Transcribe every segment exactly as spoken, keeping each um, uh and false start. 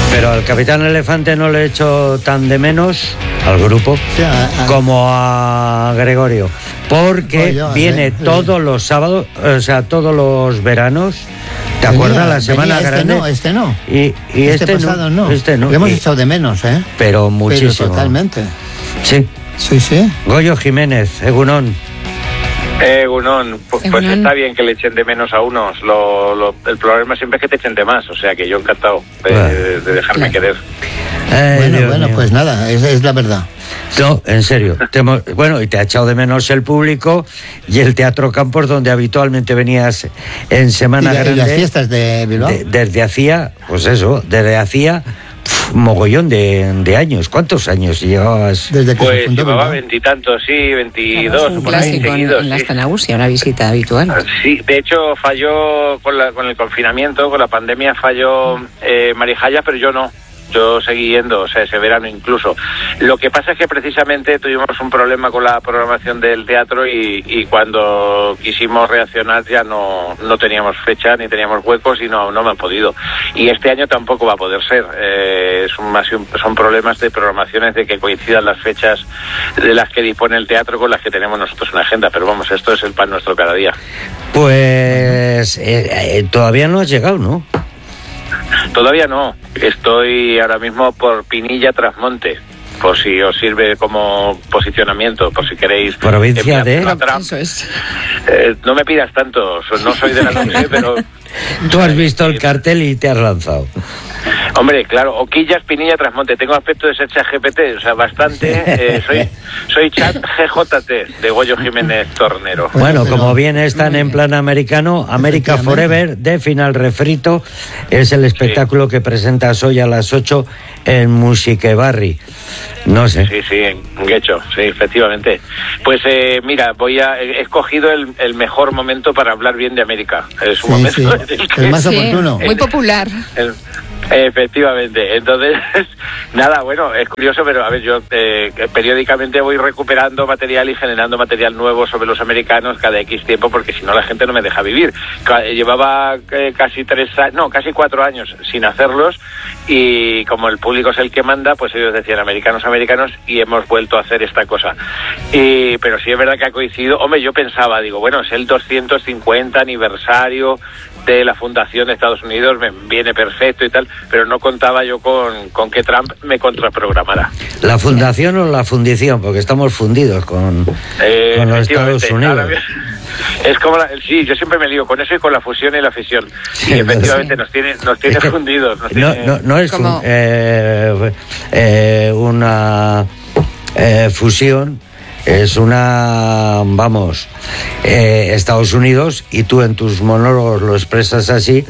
Pero al Capitán Elefante no le echo tan de menos al grupo Sí, a- a- como a Gregorio, porque Oye, yo, viene eh, todos los sábados, o sea, todos los veranos. ¿Te Venía, acuerdas la semana venía, grande? Este no, este no. Y, y este, este, pasado no. no, este no. Le hemos Y- echado de menos, ¿eh? pero muchísimo. Pero totalmente. Sí. Sí, sí. Goyo Jiménez, Egunon. Eh, Gunón, pues, pues Egunon. está bien que le echen de menos a unos. Lo, lo- el problema siempre es que te echen de más. O sea que yo encantado de, Claro. de dejarme Claro. querer. Ay, bueno, Dios bueno, mío. pues nada, es, es la verdad. No, en serio. Te hemos- bueno, y te ha echado de menos el público y el Teatro Campos, donde habitualmente venías en Y, Semana la- y Grande. las fiestas de Bilbao. de- desde hacía, pues eso, desde hacía pf, mogollón de, de años. ¿Cuántos años llevabas? Desde que se Pues fundó llevaba Bilbao. veintitantos, sí, Claro, veintidós, es un por ahí clásico en, seguidos. en la sí. Estanausia, una visita habitual. Sí, de hecho falló con, la, con el confinamiento, con la pandemia falló eh, Marijaya, pero yo no. Yo seguí yendo, o sea, ese verano incluso. Lo que pasa es que precisamente tuvimos un problema con la programación del teatro y, y cuando quisimos reaccionar ya no, no teníamos fecha ni teníamos huecos y no, no me han podido. Y este año tampoco va a poder ser. Eh, es un- más un- son problemas de programaciones, de que coincidan las fechas de las que dispone el teatro con las que tenemos nosotros en la agenda. Pero vamos, esto es el pan nuestro cada día. Pues eh, eh, todavía no has llegado, ¿no? Todavía no. Estoy ahora mismo por Pinilla Trasmonte, por si os sirve como posicionamiento, por si queréis. Provincia enviarme de- una tram. Eso es. Eh, no me pidas tanto, so- no soy de la noche, pero... Tú has visto el cartel y te has lanzado. Hombre, claro, Oquillas, Pinilla, Trasmonte. Tengo aspecto de ser chat G P T, o sea, bastante. eh, soy soy chat G J T de Goyo Jiménez Tornero. Bueno, pero- como bien están en plan americano, América Efectivamente. Forever de Final Refrito es el espectáculo que presentas hoy a las ocho en Musiquebarri. No sé. Sí, sí, en Guecho, sí, efectivamente. Pues eh, mira, voy a he escogido el, el mejor momento para hablar bien de América. Es un Sí, momento sí. en el que- El más Sí, oportuno. muy popular. El- efectivamente. Entonces, nada, bueno, es curioso, pero a ver, yo eh, periódicamente voy recuperando material y generando material nuevo sobre los americanos cada X tiempo, porque si no la gente no me deja vivir. Ca- Llevaba eh, casi tres años, no, casi cuatro años sin hacerlos, y como el público es el que manda, pues ellos decían americanos, americanos, y hemos vuelto a hacer esta cosa. Y, pero sí es verdad que ha coincidido. Hombre, yo pensaba, digo, bueno, es el doscientos cincuenta aniversario de la fundación de Estados Unidos, me viene perfecto y tal, pero no contaba yo con, con que Trump me contraprogramara. ¿La fundación o la fundición? Porque estamos fundidos con, Eh, con los efectivamente, Estados Unidos. ahora bien, es como la- sí, yo siempre me lío con eso y con la fusión y la fisión. Sí, Y efectivamente sí. nos tiene, nos tiene Es que fundidos. Nos No, tiene- no, no es fun- Como- eh, eh, una eh, fusión, es una, vamos, eh, Estados Unidos, y tú en tus monólogos lo expresas así,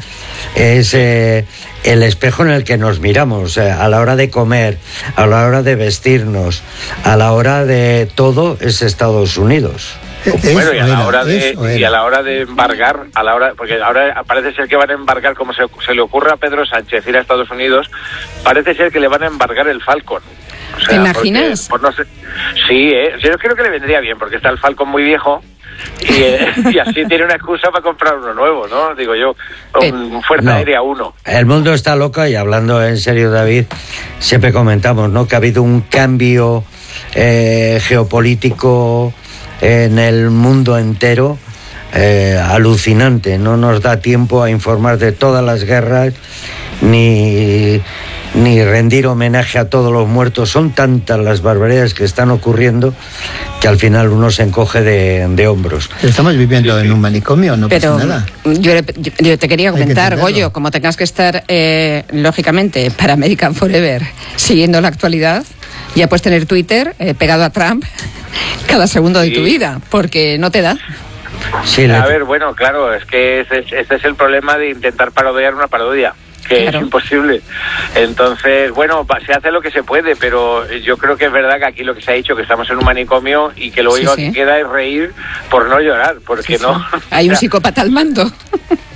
es eh, el espejo en el que nos miramos, o sea, a la hora de comer, a la hora de vestirnos, a la hora de todo, es Estados Unidos. Eso Bueno, y a la era, hora de eso y era. a la hora de embargar, a la hora porque ahora parece ser que van a embargar, como se, se le ocurre a Pedro Sánchez ir a Estados Unidos, parece ser que le van a embargar el Falcon. O sea, ¿Te imaginas? porque, pues no sé, sí, ¿eh? Yo creo que le vendría bien, porque está el Falcon muy viejo y, eh, y así tiene una excusa para comprar uno nuevo, ¿no? Digo yo, un Fuerza No. Aérea uno. El mundo está loco, y hablando en serio, David, siempre comentamos, ¿no?, que ha habido un cambio eh, geopolítico en el mundo entero eh, alucinante. No nos da tiempo a informar de todas las guerras ni, ni rendir homenaje a todos los muertos. Son tantas las barbaridades que están ocurriendo que al final uno se encoge de, de hombros. Estamos viviendo en un manicomio, no Pero pasa nada. yo, le- yo- yo te quería Hay que comentar, entenderlo. Goyo, como tengas que estar, eh, lógicamente, para American Forever, siguiendo la actualidad, ya puedes tener Twitter eh, pegado a Trump cada segundo de Sí. tu vida, porque no te da. Sí, le- A ver, bueno, claro, es que ese, es- este es el problema de intentar parodiar una parodia, que Claro. es imposible. Entonces, bueno, pa- se hace lo que se puede, pero yo creo que es verdad que aquí lo que se ha dicho, que estamos en un manicomio y que lo Sí, único sí. que queda es reír por no llorar, porque Sí, no... sí. Hay un o sea, psicópata al mando.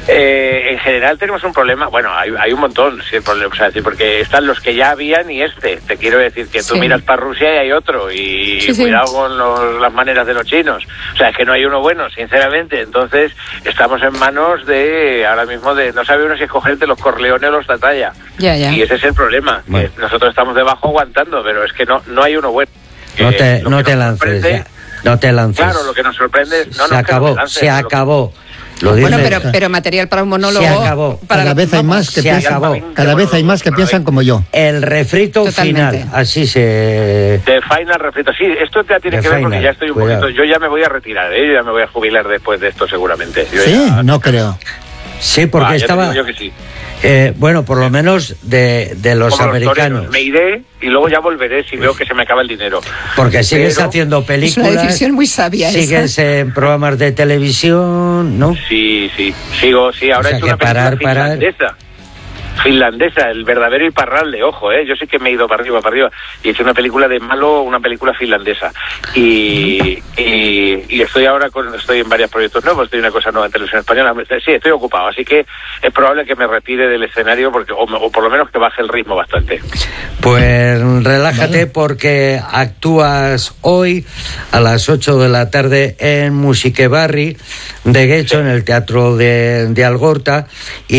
Eh, en general tenemos un problema, bueno, hay, hay un montón, sí, el problema, o sea, sí, porque están los que ya habían y este, te quiero decir que tú sí. miras para Rusia y hay otro, y sí, cuidado sí. con los, las maneras de los chinos, o sea, es que no hay uno bueno, sinceramente, entonces estamos en manos de, ahora mismo, de no sabe uno si escoger de los Corleone o los Tatalla, ya, ya. y ese es el problema, bueno. que nosotros estamos debajo aguantando, pero es que no, no hay uno bueno. No te, eh, no te lances, ya. No te lances. Claro, lo que nos sorprende es... No, se no, acabó, no lances, se acabó. Lo bueno, dice, pero, pero material para un monólogo... Se acabó. Para cada vez hay más que se piensan, acabó. cada vez hay más que piensan como yo. El refrito Totalmente. final, así se... De final refrito. Sí, esto ya tiene De que ver final, porque ya estoy un cuidado. poquito... Yo ya me voy a retirar, ¿eh? Yo ya me voy a jubilar después de esto seguramente. Yo Sí, ya... no creo. Sí, porque Ah, ya te estaba... digo yo que sí. Eh, bueno, por lo menos de, de los Como americanos. toreros. Me iré y luego ya volveré si veo que se me acaba el dinero. Porque sigues Pero- haciendo Es películas. una decisión muy sabia Sigues esa. en programas de televisión, ¿no? Sí, sí. Sigo, sí. Ahora O sea es una que parar, película parar. finlandesa. Finlandesa, el verdadero Iparralde, ojo, eh. Yo sí que me he ido para arriba, para arriba. Y he hecho una película de malo, una película finlandesa. Y, y, y estoy ahora con, estoy en varios proyectos nuevos, estoy en una cosa nueva en televisión española. Sí, estoy ocupado, así que es probable que me retire del escenario porque, o, o por lo menos que baje el ritmo bastante. Pues relájate porque actúas hoy a las ocho de la tarde en Musiquebarri de Guecho, en el Teatro de, de Algorta,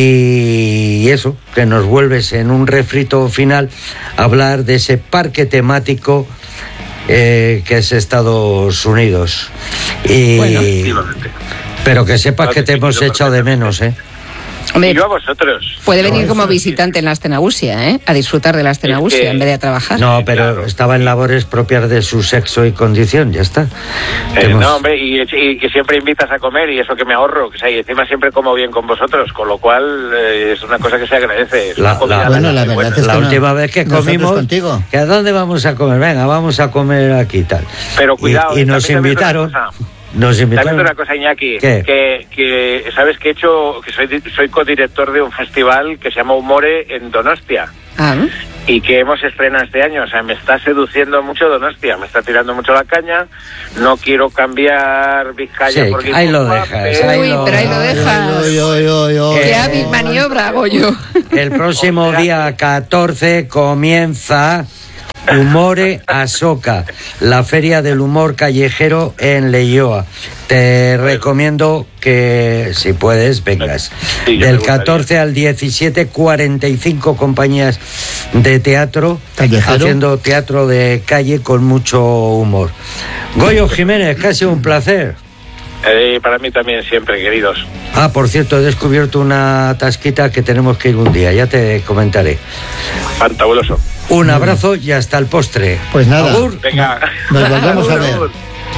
y eso, que nos vuelves en un refrito final a hablar de ese parque temático eh, que es Estados Unidos. Y, Bueno, efectivamente. pero que sepas Lo que has te hemos definido echado de menos, ¿eh? Hombre, Y yo a vosotros. puede venir No, como eso- visitante en la Astenagusia, ¿eh? A disfrutar de la Astenagusia Es que- en vez de a trabajar. No, pero Claro. estaba en labores propias de su sexo y condición, ya está. Eh, Hemos- no, hombre, y, y que siempre invitas a comer y eso que me ahorro, que o sea, y encima siempre como bien con vosotros, con lo cual eh, es una cosa que se agradece. Es La- una comida la- Bueno, la muy verdad buena. es la que no- última vez que nosotros comimos, contigo. ¿que a dónde vamos a comer? Venga, vamos a comer aquí tal. Pero cuidado, y, y eh, nos también te digo invitaron, una cosa. nos También invitaron. una cosa, Iñaki, ¿Qué? que, que sabes que he hecho, que soy, soy codirector de un festival que se llama Humore en Donostia Ah, y que hemos estrenado este año. O sea, me está seduciendo mucho Donostia, me está tirando mucho la caña. No quiero cambiar Vizcaya Sí, por ahí lo Guipúzcoa, dejas, pero- ahí Uy, lo- pero ahí lo dejas. Oy, oy, oy, oy, Qué Eh, hábil maniobra hago yo. El próximo día catorce comienza Humore Asoca, la feria del humor callejero en Leioa. Te recomiendo que, si puedes, vengas. Sí, yo me Del gustaría. catorce al diecisiete, cuarenta y cinco compañías de teatro, Callejero. haciendo teatro de calle con mucho humor. Goyo Jiménez, casi un placer. Eh, para mí también siempre, queridos. Ah, por cierto, he descubierto una tasquita que tenemos que ir un día, ya te comentaré. Fantabuloso. Un abrazo y hasta el postre. Pues nada. Agur. Venga. Nos volvemos a ver. Agur.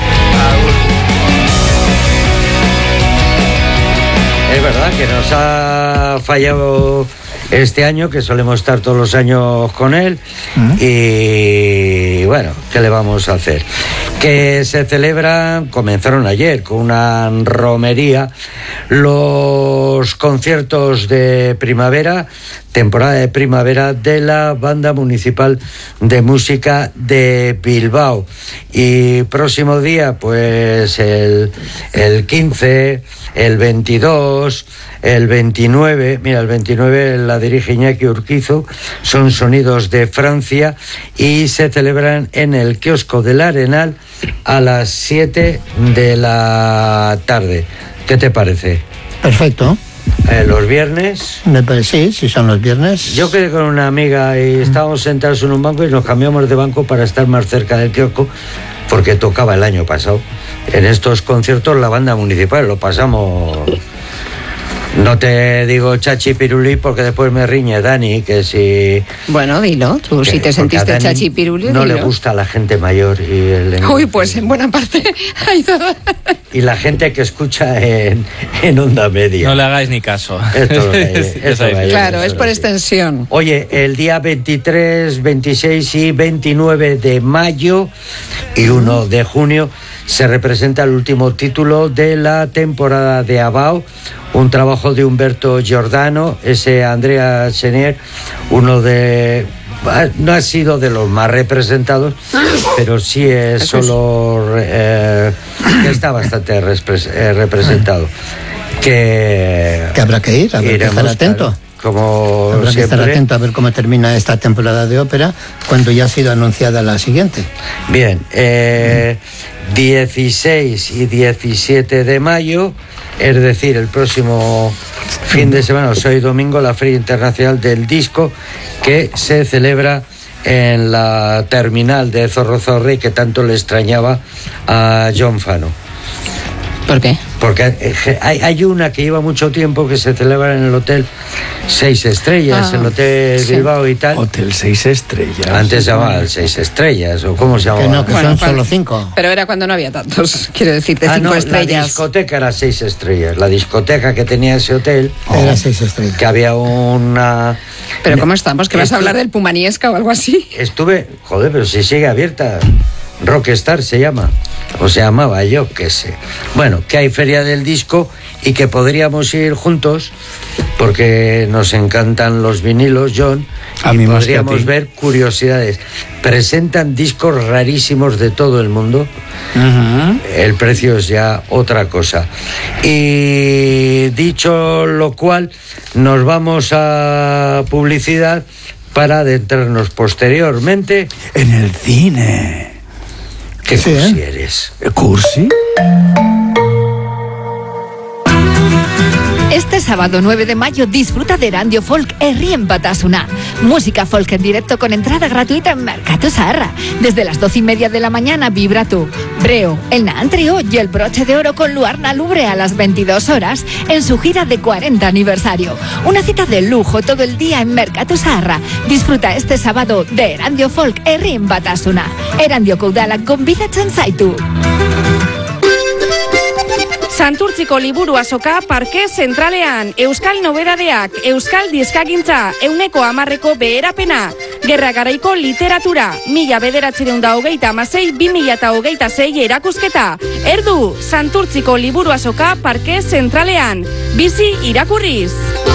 Es verdad que nos ha fallado este año, que solemos estar todos los años con él. Mm. Y bueno, ¿qué le vamos a hacer? Que se celebran, comenzaron ayer con una romería, los conciertos de primavera, temporada de primavera de la Banda Municipal de Música de Bilbao. Y próximo día, pues el, el quince, el veintidós, el veintinueve, mira, el veintinueve la dirige Iñaki Urquizo, son Sonidos de Francia y se celebran en el kiosco del Arenal a las siete de la tarde. ¿Qué te parece? Perfecto. Eh, los viernes. Me parece, sí, si son los viernes. Yo quedé con una amiga y estábamos sentados en un banco y nos cambiamos de banco para estar más cerca del kiosco, porque tocaba el año pasado. En estos conciertos la Banda Municipal lo pasamos. No te digo chachi pirulí porque después me riñe Dani, que si... Bueno, dilo, tú si que- te porque a sentiste Dani chachi pirulí, no le dilo. gusta a la gente mayor y el Uy, pues en buena parte ha ido. y la gente que escucha en, en onda media. No le hagáis ni caso. Esto es lo que hay, Ya esto sabéis. hay. Claro, es Eso por sí. extensión. Oye, el día veintitrés, veintiséis y veintinueve de mayo y uno de junio se representa el último título de la temporada de Abao, un trabajo de Humberto Giordano, ese Andrea Chenier, uno de... no ha sido de los más representados, pero sí es solo... Eh, que está bastante repres- eh, representado. que, que habrá que ir, habrá que estar atento. Claro, como habrá que siempre. estar atento a ver cómo termina esta temporada de ópera cuando ya ha sido anunciada la siguiente. Bien, eh, dieciséis y diecisiete de mayo, es decir, el próximo fin de semana, o sea, hoy domingo, la Feria Internacional del Disco, que se celebra en la terminal de Zorrozorri, que tanto le extrañaba a John Fano. ¿Por qué? Porque hay, hay una que lleva mucho tiempo que se celebra en el Hotel Seis Estrellas, ah, el Hotel sí. Bilbao y tal. Hotel Seis Estrellas. Antes se llamaba el Seis Estrellas, o cómo se llamaba. Que no, que Bueno, son cuando- solo cinco. Pero era cuando no había tantos, quiero decir, de Ah, cinco no, la estrellas. discoteca era Seis Estrellas. La discoteca que tenía ese hotel, Era seis estrellas. que había una... Pero ¿cómo estamos? ¿Que vas a hablar del Pumaniesca o algo así? Estuve, joder, pero si sigue abierta. Rockstar se llama, o se llamaba, yo qué sé. Bueno, que hay Feria del Disco y que podríamos ir juntos porque nos encantan los vinilos, John, A y mí más que a podríamos ti. ver curiosidades. Presentan discos rarísimos de todo el mundo. Ujú. El precio es ya otra cosa. Y dicho lo cual, nos vamos a publicidad para adentrarnos posteriormente. En el cine. ¿Qué Sí, ¿eh? cursi eres? ¿Cursi? Este sábado nueve de mayo disfruta de Erandio Folk Herrien Batasuna. Música folk en directo con entrada gratuita en Mercatu Zaharra. Desde las doce y media de la mañana, Vibra tú, Breo, el Naan Trio y el Broche de Oro con Luarna Lubre a las veintidós horas en su gira de cuarenta aniversario. Una cita de lujo todo el día en Mercatu Zaharra. Disfruta este sábado de Erandio Folk Herrien Batasuna. Erandio Koudala gonbidatzen zaitu. Santurtziko liburu azoka parke zentralean, euskal nobedadeak, euskal diskagintza, euneko hamarreko beherapena, gerra garaiko literatura, mila bederatzireun da hogeita amasei, bi mila eta hogeita zei erakusketa. Erdu, Santurtziko liburu azoka parke zentralean, bizi irakurriz.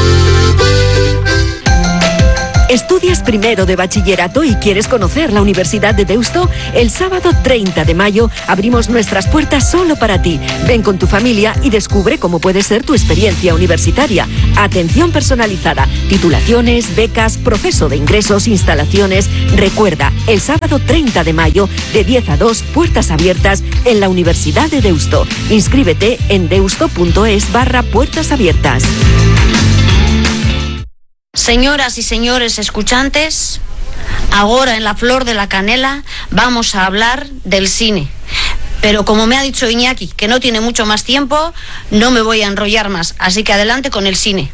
¿Estudias primero de bachillerato y quieres conocer la Universidad de Deusto? El sábado treinta de mayo abrimos nuestras puertas solo para ti. Ven con tu familia y descubre cómo puede ser tu experiencia universitaria. Atención personalizada, titulaciones, becas, proceso de ingresos, instalaciones. Recuerda, el sábado treinta de mayo, de diez a dos, puertas abiertas en la Universidad de Deusto. Inscríbete en deusto.es barra puertas abiertas. Señoras y señores escuchantes, ahora en La Flor de la Canela vamos a hablar del cine. Pero como me ha dicho Iñaki, que no tiene mucho más tiempo, no me voy a enrollar más. Así que adelante con el cine.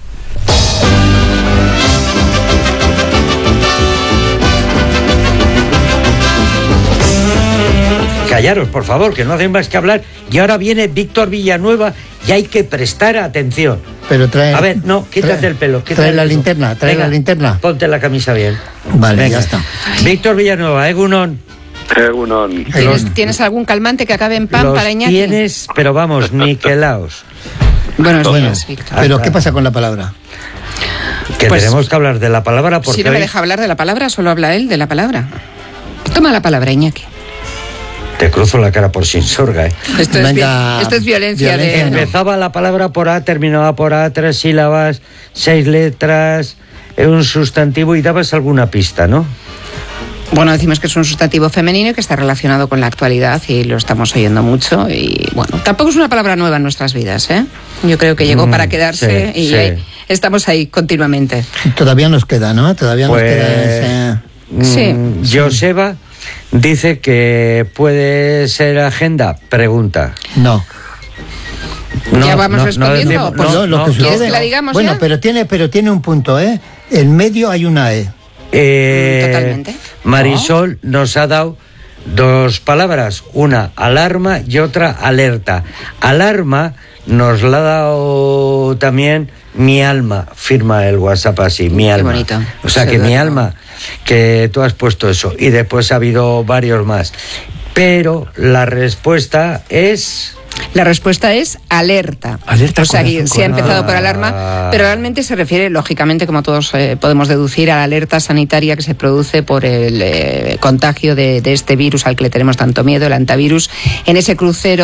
Callaros, por favor, que no hacen más que hablar. Y ahora viene Víctor Villanueva y hay que prestar atención. Pero trae... A ver, no, quítate trae- el pelo. Quítate Trae el la pelo. linterna, trae Venga, la linterna. Ponte la camisa bien. Vale, Venga. ya está. Víctor Villanueva, Egunon. Egunon. ¿Tienes, ¿Tienes algún calmante que acabe en pan Los para Iñaki? tienes, pero vamos, niquelaos. Buenos Bueno, días, Víctor. pero ¿qué pasa con la palabra? Que Pues, tenemos que hablar de la palabra porque Si no me hoy deja hablar de la palabra, solo habla él de la palabra. Toma la palabra, Iñaki. te cruzo la cara por Sinsorga, ¿eh? Esto es, Venga, vi- esto es violencia, violencia, de... no. Empezaba la palabra por A, terminaba por A, tres sílabas, seis letras, un sustantivo y dabas alguna pista, ¿no? Bueno, decimos que es un sustantivo femenino y que está relacionado con la actualidad y lo estamos oyendo mucho y bueno, tampoco es una palabra nueva en nuestras vidas, ¿eh? Yo creo que llegó Mm, para quedarse sí, y sí. ahí estamos ahí continuamente. Todavía nos queda, ¿no? Todavía Pues, nos queda ese... Sí. Mm, Joseba dice que puede ser agenda, pregunta. No. ¿Ya vamos respondiendo? decimos- Pues No, lo que ¿quieres sucede- que la digamos bueno, ya? pero tiene, pero tiene un punto, ¿eh? En medio hay una E. Eh, Totalmente. Marisol nos ha dado dos palabras, una alarma y otra alerta. Alarma nos la ha dado también mi alma, firma el WhatsApp así, mi Qué alma. bonito. O sea Sí, que mi verdad. alma, que tú has puesto eso y después ha habido varios más. Pero la respuesta es... La respuesta es alerta. Alerta, O sea, que corazón, se ha corazón. empezado por alarma, pero realmente se refiere, lógicamente, como todos eh, podemos deducir, a la alerta sanitaria que se produce por el eh, contagio de, de este virus al que le tenemos tanto miedo, el antivirus, en ese crucero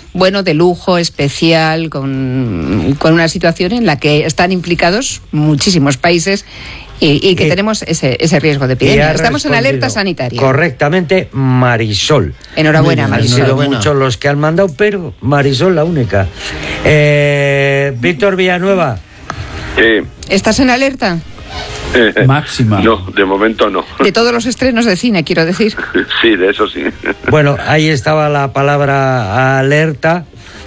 bueno, de lujo, especial, con, con una situación en la que están implicados muchísimos países y, y que y, tenemos ese, ese riesgo de epidemia. Estamos en alerta sanitaria. Correctamente, Marisol. Enhorabuena, Marisol. Han sido muchos los que han mandado, pero Marisol la única. Eh, Víctor Villanueva. Sí. ¿Estás en alerta? Máxima. No, de momento no. De todos los estrenos de cine, quiero decir. Sí, de eso sí. Bueno, ahí estaba la palabra alerta,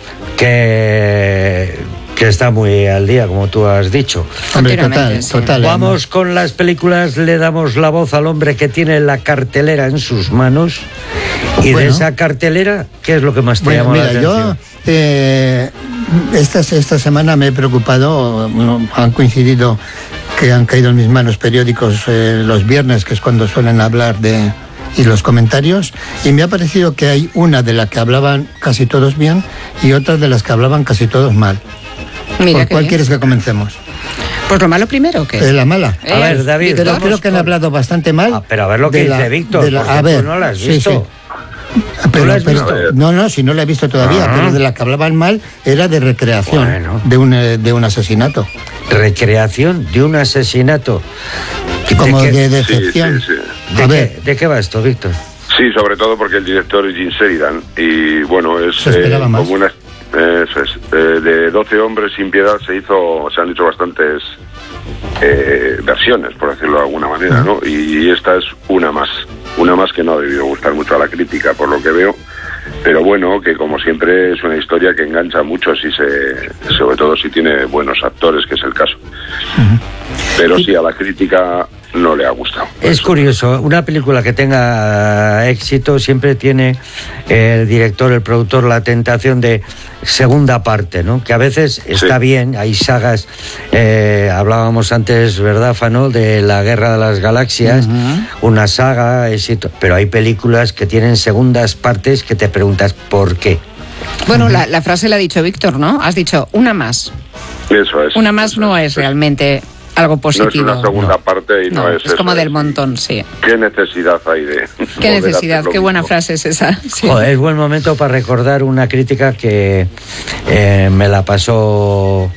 que, que está muy al día, como tú has dicho. Hombre, total, sí. total. Vamos con las películas, le damos la voz al hombre que tiene la cartelera en sus manos. Y bueno, de esa cartelera, ¿qué es lo que más te bueno, llama mira, la atención? Yo, eh, esta, esta semana me he preocupado, han coincidido que han caído en mis manos periódicos eh, los viernes, que es cuando suelen hablar de y los comentarios, y me ha parecido que hay una de la que hablaban casi todos bien y otra de las que hablaban casi todos mal. Mira, ¿Por cuál bien. quieres que comencemos? Pues lo malo primero, ¿qué? Eh, la mala. Eh, A ver, David, Creo, vamos creo que han con- hablado bastante mal. Ah, pero a ver lo que de dice la- Víctor, de la- porque a ver, tú no la has sí, visto. sí. Pero, la has pero- visto? no, no, si no la he visto todavía, Ah. pero de la que hablaban mal era de recreación, Bueno. de, un, eh, de un asesinato. Recreación de un asesinato. Como qué- de decepción. Sí, sí, sí. ¿De, A qué, ver. ¿De qué va esto, Víctor? Sí, sobre todo porque el director es Jim Sheridan y bueno, es Se esperaba más. como una eh, eso es, eh, de doce hombres sin piedad se hizo, se han hecho bastantes eh, versiones, por decirlo de alguna manera, ¿no? Y, y esta es una más, una más que no ha debido gustar mucho a la crítica, por lo que veo. Pero bueno, que como siempre es una historia que engancha mucho, si se, sobre todo si tiene buenos actores, que es el caso. Pero sí, a la crítica no le ha gustado. Es curioso, una película que tenga éxito siempre tiene el director, el productor, la tentación de segunda parte, ¿no? Que a veces está Sí. bien, hay sagas, eh, hablábamos antes, ¿verdad, Fano?, de la Guerra de las Galaxias, una saga, éxito, pero hay películas que tienen segundas partes que te preguntas ¿por qué? Bueno, la, la frase la ha dicho Víctor, ¿no? Has dicho una más. Eso es. Una más no es realmente algo No es positivo. una segunda parte y no, No, es es como eso, del es- montón, sí. ¿Qué necesidad hay de...? Qué volver a necesidad, hacer lo qué buena mismo? frase es esa. Sí. Joder, es buen momento para recordar una crítica que eh, me la pasó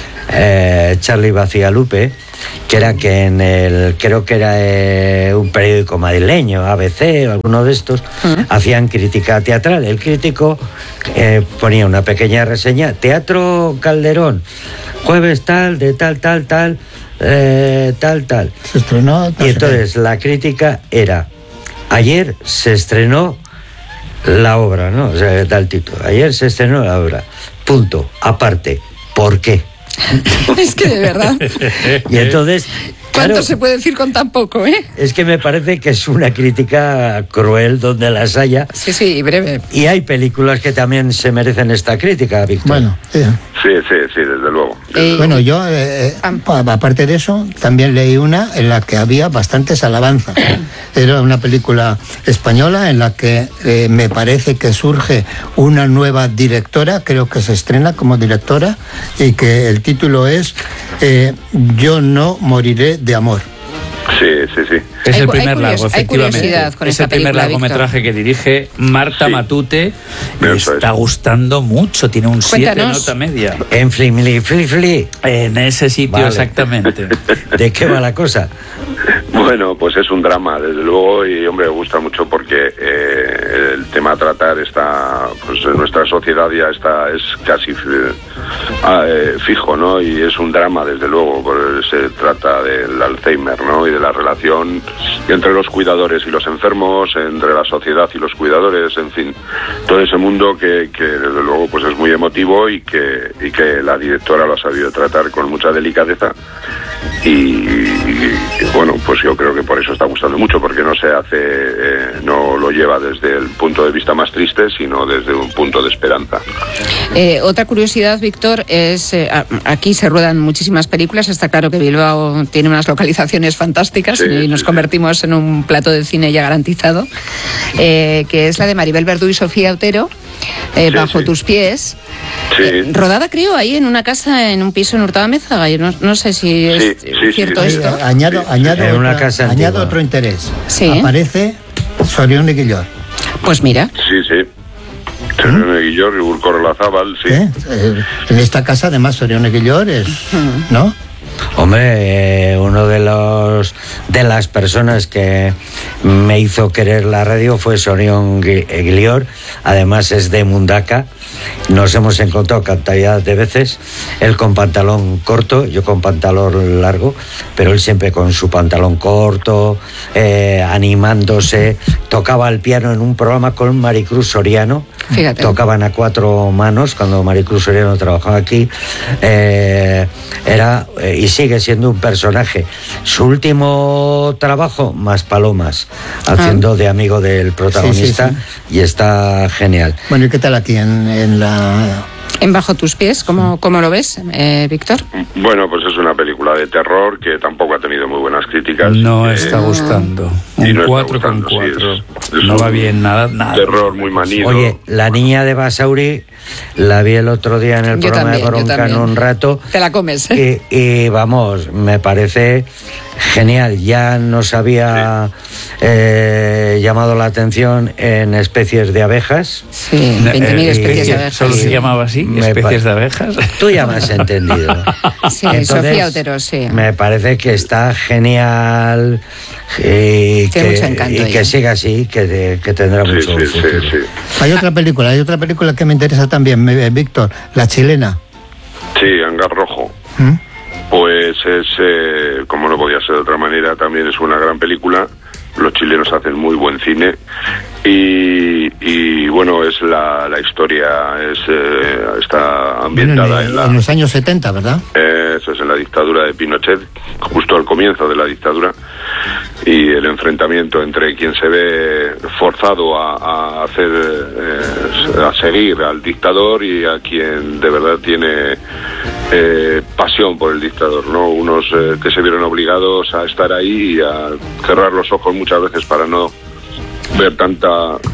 eh, Charlie Bacigalupe, que era que en el, creo que era eh, un periódico madrileño, A B C o alguno de estos, Mm. hacían crítica teatral. El crítico eh, ponía una pequeña reseña: Teatro Calderón, jueves tal, de tal, tal, tal, eh, tal, tal. Se estrenó. Y entonces la crítica era: ayer se estrenó la obra, ¿no? O sea, tal título. Ayer se estrenó la obra. Punto. Aparte. ¿Por qué? Es que de verdad, Y entonces, ¿cuánto claro, se puede decir con tan poco, eh? es que me parece que es una crítica cruel donde las haya. Sí, sí, breve. Y hay películas que también se merecen esta crítica, Víctor. Bueno, eh, Sí, sí, sí, desde luego. Eh, bueno, yo, eh, pa- aparte de eso, también leí una en la que había bastantes alabanzas. Era una película española en la que eh, me parece que surge una nueva directora, creo que se estrena como directora, y que el título es eh, Yo no moriré de amor. Sí, sí, sí. Es Hay el cu- hay primer curios- largo, hay efectivamente. curiosidad con Es esta el primer película, largometraje que dirige Marta Sí. Matute. Y Eso está es. gustando mucho, tiene un siete Cuéntanos. nota media. En Flimli, Fli, Fli. En ese sitio, Vale. exactamente. ¿De qué va la cosa? Bueno, pues es un drama, desde luego, y hombre, me gusta mucho porque eh, el tema a tratar está, pues en nuestra sociedad ya está, es casi eh, ah, eh, fijo, ¿no? Y es un drama, desde luego, porque se trata del Alzheimer, ¿no? Y de la relación entre los cuidadores y los enfermos, entre la sociedad y los cuidadores, en fin, todo ese mundo que, que desde luego, pues es muy emotivo y que, y que la directora lo ha sabido tratar con mucha delicadeza. Y, y, y, bueno, pues yo creo que por eso está gustando mucho, porque no se hace, eh, no lo lleva desde el punto de vista más triste, sino desde un punto de esperanza. Eh, otra curiosidad, Víctor, es eh, a- aquí se ruedan muchísimas películas. Está claro que Bilbao tiene unas localizaciones fantásticas Sí, y sí, nos sí. convertimos en un plato de cine ya garantizado, eh, que es la de Maribel Verdú y Sofía Otero, eh, Sí, Bajo sí. tus pies. Sí, Eh, rodada, creo, ahí en una casa, en un piso en Hurtado-Mézaga. Yo no, no sé si es Sí, sí, cierto sí, sí. esto. Eh, añado añado, En una otra- casa añado antigua. otro interés. Sí. Aparece Sorión de Guillot. Pues mira, sí, sí. Sorione Guillor y Urco Relazábal, sí. ¿Eh? Eh, en esta casa, además, Sorione Guillor es, ¿no? Hombre, eh, uno de los de las personas que me hizo querer la radio fue Sorión Guillor, además es de Mundaca. Nos hemos encontrado cantidad de veces, él con pantalón corto, yo con pantalón largo, pero él siempre con su pantalón corto, eh, animándose, tocaba el piano en un programa con Maricruz Soriano. Fíjate. Tocaban a cuatro manos cuando Maricruz Soriano trabajaba aquí. Eh, era eh, y sigue siendo un personaje. Su último trabajo, Más Palomas, haciendo ah. de amigo del protagonista, sí, sí, sí. Y está genial. Bueno, ¿y qué tal aquí en, en la... En Bajo tus pies, ¿cómo, cómo lo ves, eh, Víctor? Bueno, pues es una película de terror que tampoco ha tenido muy buenas críticas. No eh, está gustando. Un no cuatro está con gustando, cuatro. Sí, es, es no va bien, nada, nada. Terror muy manido. Oye, La niña de Basauri la vi el otro día en el yo programa también, de Broncano un rato. Te la comes. Y, y vamos, me parece genial. Ya nos había sí. eh, llamado la atención en Especies de abejas. Sí, veinte mil especies de abejas. ¿Solo se llamaba así? ¿Especies de abejas? Tú ya me has entendido. Sí, Entonces, Sofía Otero, sí. Me parece que está genial y, Tiene que, mucho encanto y que siga así, que, que tendrá sí, mucho sí, futuro. Sí, sí. Hay otra película, hay otra película que me interesa también, Víctor, La chilena. Sí, Hangar Rojo. ¿Mm? Pues es, eh, como no podía ser de otra manera, también es una gran película. Los chilenos hacen muy buen cine y, y bueno, es la, la historia, es eh, está ambientada bueno, en, en, la, en los años setenta, ¿verdad? Eh, eso es en la dictadura de Pinochet, justo al comienzo de la dictadura, y el enfrentamiento entre quien se ve forzado a, a hacer, eh, a seguir al dictador y a quien de verdad tiene eh, pasión por el dictador, ¿no? Unos eh, que se vieron obligados a estar ahí y a cerrar los ojos muchas veces para no ver tanta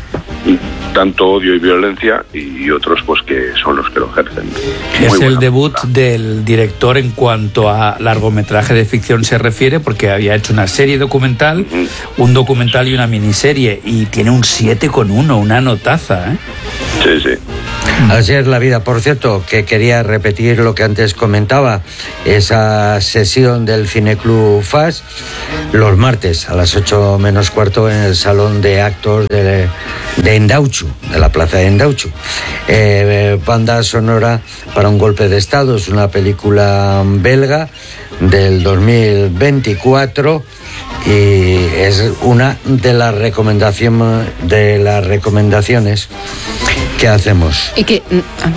tanto odio y violencia, y otros pues que son los que lo ejercen. Es Muy el debut película. del director en cuanto a largometraje de ficción se refiere, porque había hecho una serie documental, uh-huh. un documental y una miniserie, y tiene un siete con uno, una notaza, ¿eh? Sí, sí. Así es la vida. Por cierto, que quería repetir lo que antes comentaba, esa sesión del Cineclub F A S los martes a las ocho menos cuarto en el Salón de Actos de, de Endauchu, de la Plaza de Endauchu. Eh, banda sonora para un golpe de Estado, es una película belga del dos mil veinticuatro y es una de las recomendaciones de las recomendaciones que hacemos. Y que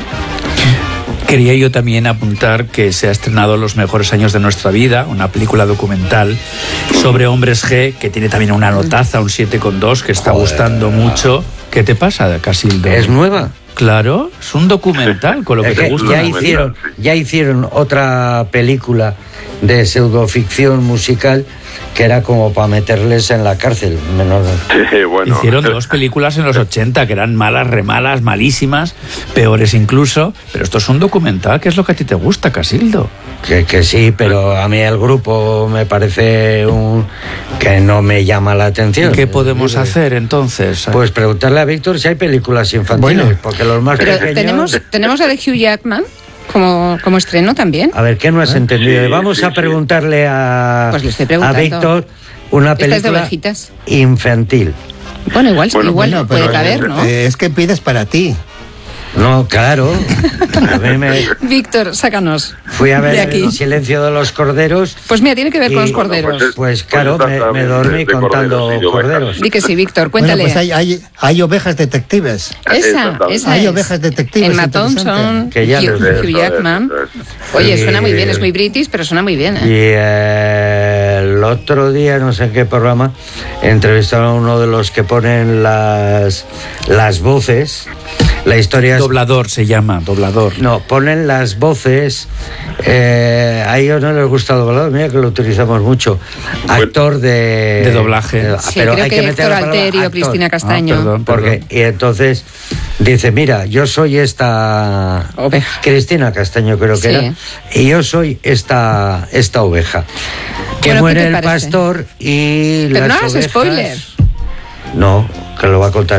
Quería yo también apuntar que se ha estrenado Los mejores años de nuestra vida, una película documental sobre hombres G, que tiene también una notaza, un siete con dos, que está Joder. gustando mucho. ¿Qué te pasa, Casildo? ¿Es nueva? Claro, es un documental con lo que, es te que gusta. Ya hicieron, ya hicieron otra película de pseudoficción musical que era como para meterles en la cárcel. Menos... Sí, bueno. Hicieron dos películas en los ochenta que eran malas, remalas, malísimas, peores incluso, pero esto es un documental. ¿Qué es lo que a ti te gusta, Casildo? Que, que sí, pero a mí el grupo me parece un que no me llama la atención. ¿Qué podemos hacer entonces? Pues preguntarle a Víctor si hay películas infantiles, bueno, porque los más pero pequeños... tenemos, tenemos la de Hugh Jackman como, como estreno también. A ver, ¿qué no has ¿Eh? entendido? Sí, Vamos sí, a preguntarle a, pues le estoy preguntando. a Víctor una película infantil. Bueno, igual, bueno, igual bueno, puede pero, caber, ¿no? Es que pides para ti. No, claro. A mí me... Víctor, sácanos. Fui a ver El silencio de los corderos. Pues mira, tiene que ver y, con los corderos. Pues, pues claro, pues me, me dormí de, de contando corderos. corderos. Di que sí, Víctor, cuéntale. Bueno, pues hay, hay, hay ovejas detectives. Esa, esa Hay es. ovejas detectives. Emma Thompson, que ya Hugh, Hugh Jackman. Oye, suena muy bien, es muy british, pero suena muy bien. ¿eh? Y eh, el otro día, no sé en qué programa, entrevistaron a uno de los que ponen las, las voces. La historia es... Doblador se llama, doblador. No, ponen las voces. Eh, a ellos no les gusta el doblador, mira que lo utilizamos mucho. Actor de... De doblaje. De, sí, pero creo hay que, que Héctor Alterio, Cristina Castaño. Ah, perdón, porque, perdón. Y entonces dice, mira, yo soy esta... Oveja. Cristina Castaño creo que sí. era. Y yo soy esta, esta oveja. Que bueno, muere el pastor y pero las no hagas ovejas... spoiler. No, que lo va a contar él.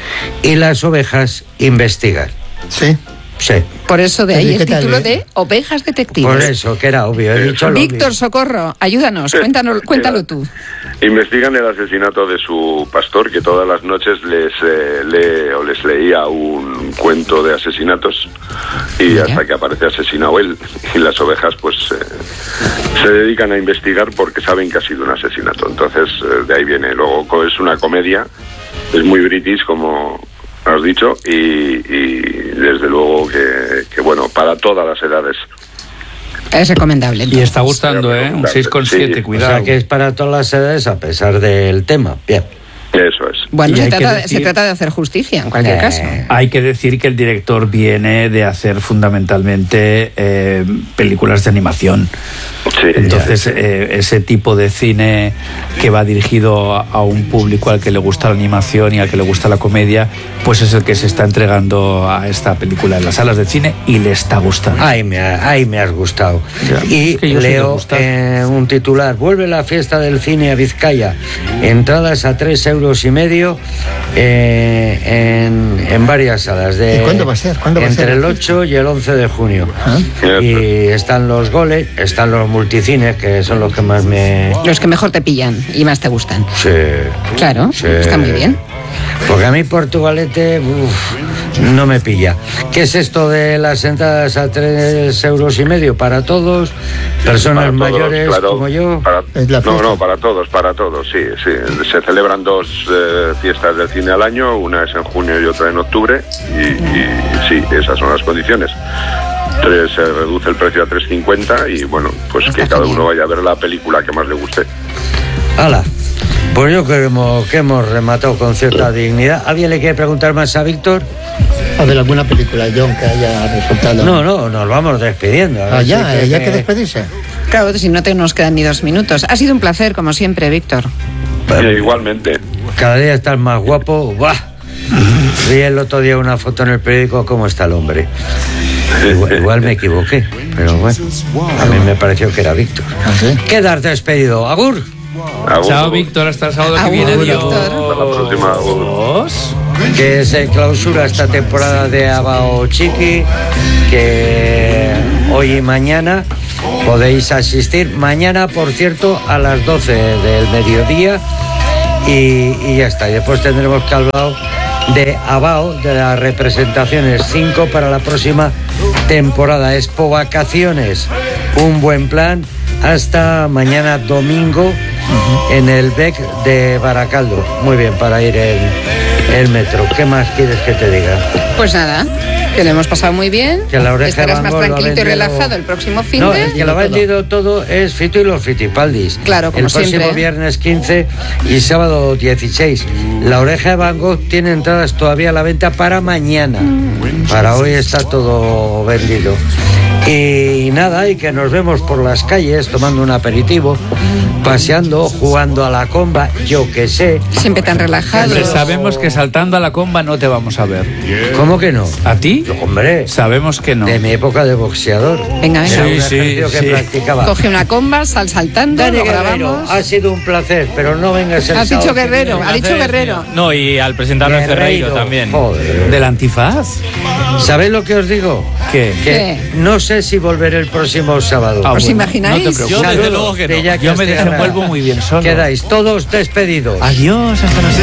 y las ovejas investigan. Sí. Sí. Por eso de ahí el título de Ovejas Detectives. Por eso, que era obvio. He dicho lo Víctor, obvio. Socorro, ayúdanos, cuéntanos, cuéntalo tú. Investigan el asesinato de su pastor, que todas las noches les eh, lee o les leía un cuento de asesinatos, y Mira. hasta que aparece asesinado él. Y las ovejas pues eh, se dedican a investigar porque saben que ha sido un asesinato. Entonces eh, de ahí viene. Luego es una comedia, es muy british, como has dicho, y, y desde luego que, que bueno, para todas las edades. Es recomendable. Entonces. Y está gustando, ¿eh? Un seis coma siete, sí. Cuidado. O sea que es para todas las edades a pesar del tema. Bien. Eso es. Bueno, se trata, decir, se trata de hacer justicia, en cualquier eh, caso. Hay que decir que el director viene de hacer fundamentalmente eh, películas de animación. Sí, Entonces, eh, ese tipo de cine que va dirigido a, a un público al que le gusta la animación y al que le gusta la comedia, pues es el que se está entregando a esta película en las salas de cine y le está gustando. Ay, me, ha, ay, me has gustado. Ya, y es que leo eh, un titular: vuelve la fiesta del cine a Vizcaya. Entradas a tres euros y medio eh, en, en varias salas. De, ¿Y cuándo va a ser? ¿Cuándo va entre a ser? el ocho y el once de junio. ¿Ah? Y están los goles, están los multicines, que son los que más me... Los que mejor te pillan y más te gustan. Sí. Claro, sí. Está muy bien. Porque a mí Portugalete uf, no me pilla. ¿Qué es esto de las entradas a tres euros y medio para todos? Personas para todos, mayores claro, como yo. Para, no, no, para todos, para todos, sí, sí. Se celebran dos eh, fiestas del cine al año, una es en junio y otra en octubre, y, y sí, esas son las condiciones. Tres, se reduce el precio a tres cincuenta y bueno, pues Está que cada genial. uno vaya a ver la película que más le guste. ¡Hala! Pues yo creo que hemos, que hemos rematado con cierta dignidad. ¿Alguien le quiere preguntar más a Víctor? A ver, alguna película, John, que haya resultado. No, no, nos vamos despidiendo. Ah, ya, si que, ya que despedirse. Claro, si no te nos quedan ni dos minutos. Ha sido un placer, como siempre, Víctor. Sí, igualmente. Cada día estás más guapo. ¡Buah! Vi el otro día una foto en el periódico, ¿cómo está el hombre? Igual, igual me equivoqué, pero bueno, a mí me pareció que era Víctor. ¿Sí? Quedas despedido. ¡Agur! Agur. Chao, Víctor, hasta el sábado Agur, que viene. Adiós. Hasta la próxima. Agur. Que se clausura esta temporada de Abao Chiqui, que hoy y mañana podéis asistir. Mañana, por cierto, a las doce del mediodía, y, y ya está. Y después tendremos que hablar de Abao, de las representaciones cinco para la próxima temporada. Expo Vacaciones, un buen plan hasta mañana domingo uh-huh. en el B E C de Baracaldo. Muy bien, para ir en el metro. ¿Qué más quieres que te diga? Pues nada, que lo hemos pasado muy bien. Que la oreja estarás más tranquilito y relajado el próximo fin no, de... No, el que lo ha vendido todo es Fito y los Fitipaldis. Claro, como el próximo siempre. viernes quince y sábado dieciséis. La Oreja de Van Gogh tiene entradas todavía a la venta para mañana. Mm. Para hoy está todo vendido. Y nada, y que nos vemos por las calles tomando un aperitivo, paseando, jugando a la comba, yo que sé. Siempre tan relajado. Hombre, sabemos que saltando a la comba no te vamos a ver. ¿Cómo que no? ¿A ti? Hombre, sabemos que no. De mi época de boxeador. Venga, venga. Era un sí, ejercicio sí, que sí. practicaba. Coge una comba, sal saltando, Dani lo Guerrero, grabamos. ha sido un placer, pero no vengas el Has sábado dicho que Guerrero, viene. ha dicho Guerrero. No, y al presentarlo en Ferreiro también. Joder. ¿Del antifaz? ¿Sabéis lo que os digo? ¿Qué? Que ¿Qué? no sé si volveré el próximo sábado. Ah, ¿Os bueno, imagináis? No te preocupes. Yo desde luego que no. De Jackie Yo me Astigarraga. desenvuelvo muy bien solo. Quedáis todos despedidos. Adiós, hasta la semana.